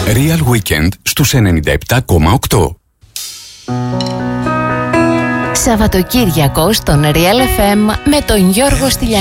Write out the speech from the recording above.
Real Weekend στους 97,8. Σαββατοκύριακο στον Real FM με τον Γιώργο Στυλιανίδη.